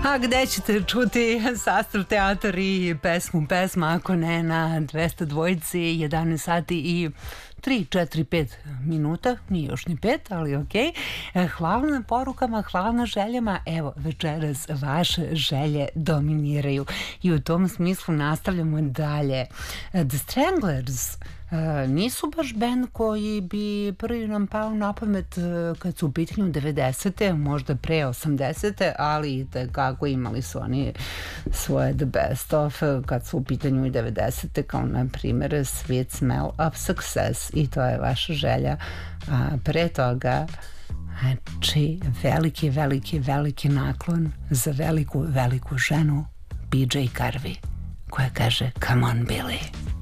A gde ćete čuti sastav teatar i pesma ako ne na 202, 11 sati i 3, 4, 5 minuta, nije još ni 5, ali okej. Hvala na porukama, hvala na željama. Evo, večeras vaše želje dominiraju i u tom smislu nastavljamo dalje. The Stranglers nisu baš band koji bi prvi nam pao na pamet kad su u pitanju 90. možda pre 80. ali kako imali su oni svoje the best of kad su u pitanju i 90. kao na primjer Sweet Smell of Success i to je vaša želja. A pre toga znači veliki naklon za veliku ženu BJ Carvey koja kaže Come on Billy.